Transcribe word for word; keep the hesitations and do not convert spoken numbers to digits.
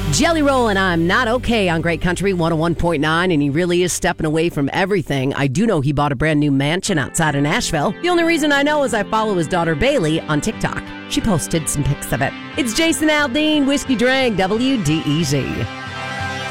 Jelly Roll and I'm Not Okay on Great Country one oh one point nine, and he really is stepping away from everything. I do know he bought a brand new mansion outside of Nashville. The only reason I know is I follow his daughter Bailey on TikTok. She posted some pics of it. It's Jason Aldean, Whiskey Drink, W D E Z.